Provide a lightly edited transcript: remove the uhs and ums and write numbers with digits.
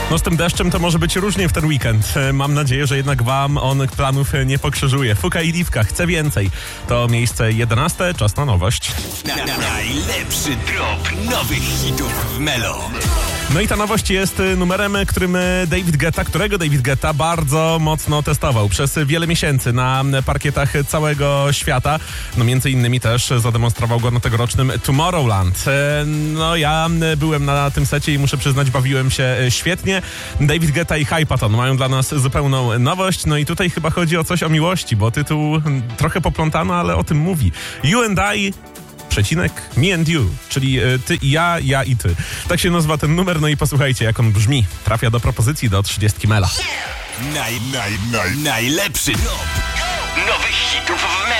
No z tym deszczem to może być różnie w ten weekend. Mam nadzieję, że jednak wam on planów nie pokrzyżuje. Fuka i Liwka, chcę więcej. To miejsce 11, czas na nowość. Najlepszy drop nowych hitów w Melo. No i ta nowość jest numerem, którego David Guetta bardzo mocno testował przez wiele miesięcy na parkietach całego świata. No między innymi też zademonstrował go na tegorocznym Tomorrowland. No ja byłem na tym secie i muszę przyznać, bawiłem się świetnie. David Guetta i Hypaton mają dla nas zupełną nowość. No i tutaj chyba chodzi o coś o miłości, bo tytuł trochę poplątano, ale o tym mówi. You and I... me and you, czyli ty i ja i ty. Tak się nazywa ten numer, no i posłuchajcie, jak on brzmi. Trafia do propozycji do 30 Mela. Najlepszy drop nowych hitów w Melo.